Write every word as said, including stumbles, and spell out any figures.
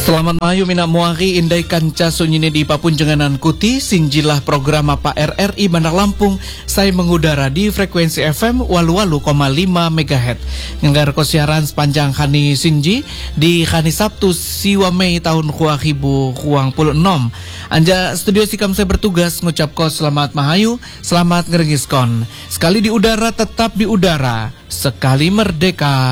Selamat mayu mina muari indai kanca sunyine di papun jenganan kuti sinjilah program apa R R I Bandar Lampung saya mengudara di frekuensi F M walu walu koma lima megahertz ngenggar ko siaran sepanjang hari sinji di hari Sabtu siwa Mei tahun dua ribu dua puluh enam. Anja studio sikam saya bertugas ngucap ko selamat mahayu, selamat ngerengiskon. Sekali di udara tetap di udara, sekali merdeka